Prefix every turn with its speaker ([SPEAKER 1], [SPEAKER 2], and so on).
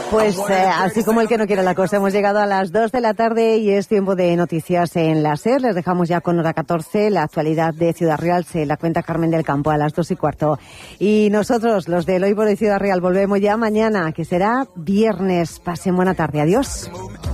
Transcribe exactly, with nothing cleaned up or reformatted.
[SPEAKER 1] Pues eh, así como el que no quiere la cosa, hemos llegado a las dos de la tarde y es tiempo de noticias en la SER. Les dejamos ya con hora catorce la actualidad de Ciudad Real, se la cuenta Carmen del Campo a las dos y cuarto. Y nosotros, los del Hoy por Hoy Ciudad Real, volvemos ya mañana, que será viernes. Pasen buena tarde. Adiós.